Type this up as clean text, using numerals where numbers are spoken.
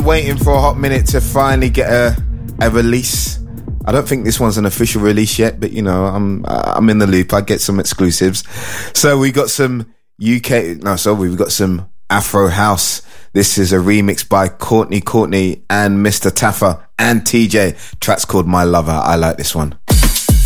waiting for a hot minute to finally get a release. I don't think this one's an official release yet, but you know, I'm in the loop. I get some exclusives. So we got some we've got some Afro House. This is a remix by Courtney and Mr. Taffer and TJ. Track's called My Lover. I like this one.